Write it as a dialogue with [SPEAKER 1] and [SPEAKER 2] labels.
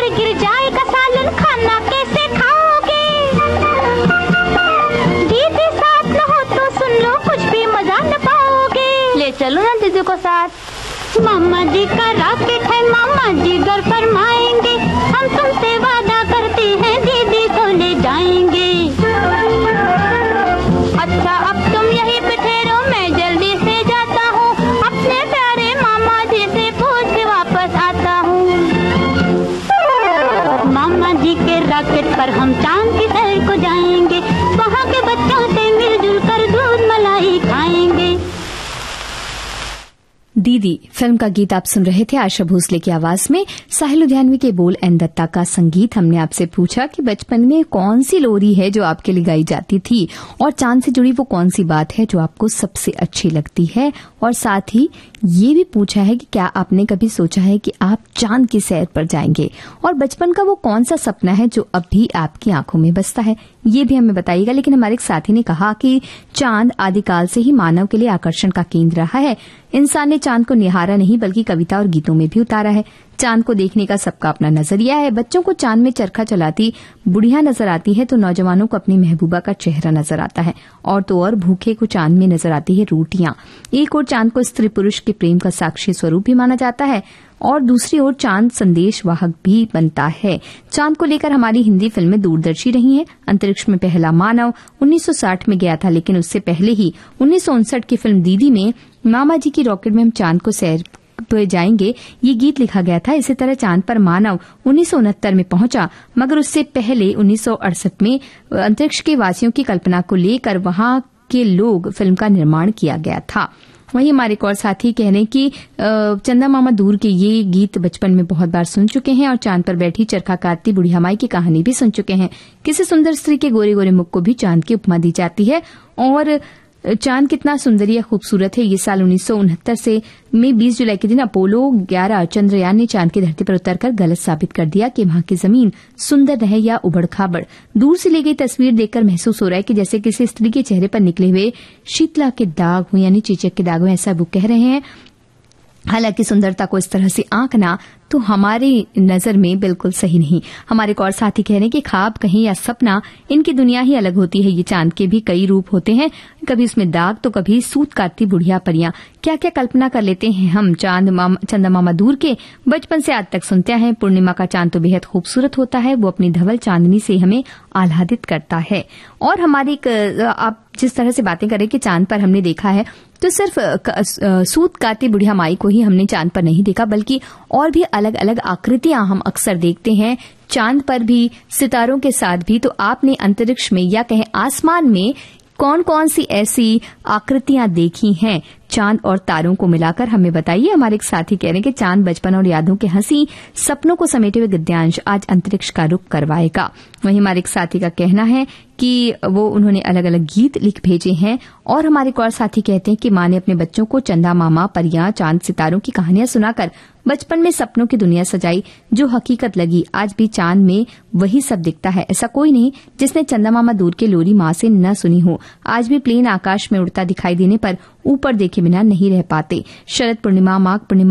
[SPEAKER 1] अगर गिर जाएगा सालन खाना कैसे खाओगे? दीदी साथ न हो तो सुन लो कुछ भी मजा न पाओगे।
[SPEAKER 2] ले चलो ना दीदी को साथ।
[SPEAKER 1] मामा जी का रॉकेट है, मामा जी घर फरमाएंगे, हम तुमसे वादा करते हैं दीदी को ले जाएंगे।
[SPEAKER 2] अच्छा अब तुम यहीं पे ठहरो, मैं जल्दी से जाता हूँ, अपने प्यारे मामा जी से पूछ के वापस आता हूँ।
[SPEAKER 1] मामा जी के रॉकेट पर हम चांद की सैर को जाएंगे, वहाँ के बच्चों से मिलजुल कर दूध मलाई खाएंगे।
[SPEAKER 3] दीदी फिल्म का गीत आप सुन रहे थे आशा भोसले की आवाज में, साहिल लुधियानवी के बोल एन दत्ता का संगीत। हमने आपसे पूछा कि बचपन में कौन सी लोरी है जो आपके लिए गाई जाती थी और चांद से जुड़ी वो कौन सी बात है जो आपको सबसे अच्छी लगती है, और साथ ही ये भी पूछा है कि क्या आपने कभी सोचा है कि आप चांद की सैर पर जाएंगे, और बचपन का वो कौन सा सपना है जो अब भी आपकी आंखों में बसता है, ये भी हमें बताइएगा। लेकिन हमारे एक साथी ने कहा कि चांद आदिकाल से ही मानव के लिए आकर्षण का केंद्र रहा है। इंसान ने चांद को निहारा नहीं बल्कि कविता और गीतों में भी उतारा है। चांद को देखने का सबका अपना नजरिया है। बच्चों को चांद में चरखा चलाती बुढ़िया नजर आती है तो नौजवानों को अपनी महबूबा का चेहरा नजर आता है, और तो और भूखे को चांद में नजर आती है रोटियां। एक और चांद को स्त्री पुरुष के प्रेम का साक्षी स्वरूप भी माना जाता है, और दूसरी ओर चांद संदेश वाहक भी बनता है। चांद को लेकर हमारी हिंदी फिल्में दूरदर्शी रही हैं। अंतरिक्ष में पहला मानव 1960 में गया था, लेकिन उससे पहले ही 1959 की फिल्म दीदी में मामा जी की रॉकेट में हम चांद को सैर पे जाएंगे ये गीत लिखा गया था। इसी तरह चांद पर मानव 1969 में पहुंचा, मगर उससे पहले 1968 में अंतरिक्ष के वासियों की कल्पना को लेकर वहां के लोग फिल्म का निर्माण किया गया था। वहीं हमारे एक और साथी कह रहे हैं कि चंदा मामा दूर के ये गीत बचपन में बहुत बार सुन चुके हैं, और चांद पर बैठी चरखा काटती बुढ़िया माई की कहानी भी सुन चुके हैं। किसी सुंदर स्त्री के गोरे गोरे मुख को भी चांद की उपमा दी जाती है, और चांद कितना सुंदर या खूबसूरत है। ये साल 1969 में 20 जुलाई के दिन अपोलो 11 चंद्रयान ने चांद की धरती पर उतरकर गलत साबित कर दिया कि वहां की जमीन सुंदर रहे या उबड़ खाबड़। दूर से ली गई तस्वीर देखकर महसूस हो रहा है कि जैसे किसी स्त्री के चेहरे पर निकले हुए शीतला के दाग हो, यानी चीचक के दाग हो, ऐसा वो कह रहे हैं। हालांकि सुंदरता को इस तरह से आंकना तो हमारी नजर में बिल्कुल सही नहीं। हमारे एक और साथी कह रहे हैं कि ख्वाब कहीं या सपना, इनकी दुनिया ही अलग होती है। ये चांद के भी कई रूप होते हैं, कभी उसमें दाग तो कभी सूत काटती बुढ़िया परियां। क्या क्या कल्पना कर लेते हैं हम चंदा मामा दूर के। बचपन से आज तक सुनते हैं पूर्णिमा का चांद तो बेहद खूबसूरत होता है, वो अपनी धवल चांदनी से हमें आह्लादित करता है। और हमारी आप जिस तरह से बातें करें कि चांद पर हमने देखा है, तो सिर्फ सूत काटती बुढ़िया माई को ही हमने चांद पर नहीं देखा, बल्कि और भी अलग अलग आकृतियां हम अक्सर देखते हैं चांद पर भी, सितारों के साथ भी। तो आपने अंतरिक्ष में या कहें आसमान में कौन कौन सी ऐसी आकृतियां देखी हैं चांद और तारों को मिलाकर, हमें बताइए। हमारे एक साथी कह रहे हैं कि चांद बचपन और यादों के हंसी सपनों को समेटे हुए गद्यांश आज अंतरिक्ष का रुख करवाएगा। वहीं हमारे एक साथी का कहना है कि वो उन्होंने अलग अलग गीत लिख भेजे हैं, और हमारे एक और साथी कहते हैं कि माँ ने अपने बच्चों को चंदा मामा, परियां, चांद सितारों की कहानियां सुनाकर बचपन में सपनों की दुनिया सजाई, जो हकीकत लगी। आज भी चांद में वही सब दिखता है। ऐसा कोई नहीं जिसने चंदा मामा दूर के लोरी माँ से न सुनी हो। आज भी प्लेन आकाश में उड़ता दिखाई देने पर ऊपर देखे बिना नहीं रह पाते। शरद पूर्णिमा, माघ पूर्णिमा